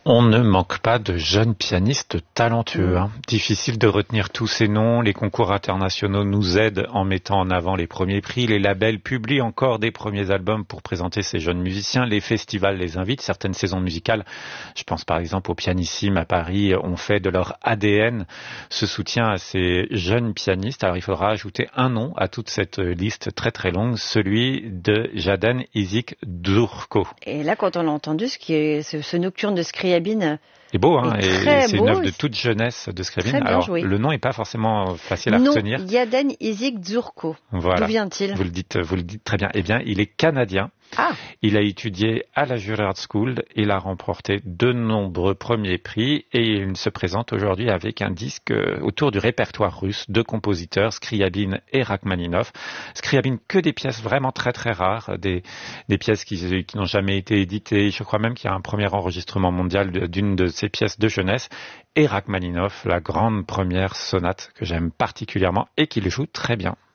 On ne manque pas de jeunes pianistes talentueux. Difficile de retenir tous ces noms. Les concours internationaux nous aident en mettant en avant les premiers prix. Les labels publient encore des premiers albums pour présenter ces jeunes musiciens. Les festivals les invitent. Certaines saisons musicales, je pense par exemple au Pianissime à Paris, ont fait de leur ADN ce soutien à ces jeunes pianistes. Alors il faudra ajouter un nom à toute cette liste très très longue, celui de Jaden Isik-Dzurko. Et là, quand on l'a entendu, ce nocturne de Scriabine c'est beau, hein, et c'est une œuvre de toute jeunesse de Scriabine. Alors, joué. Le nom n'est pas forcément facile à retenir. Jaden Isik-Dzurko. Voilà. D'où vient-il ? Vous le dites très bien. Eh bien, il est canadien. Ah. Il a étudié à la Juilliard School. Il a remporté de nombreux premiers prix et il se présente aujourd'hui avec un disque autour du répertoire russe de compositeurs, Scriabine et Rachmaninov. Scriabine, que des pièces vraiment très très rares, des pièces qui n'ont jamais été éditées. Je crois même qu'il y a un premier enregistrement mondial d'une de ces pièces de jeunesse. Et Rachmaninov, la grande première sonate que j'aime particulièrement et qu'il joue très bien.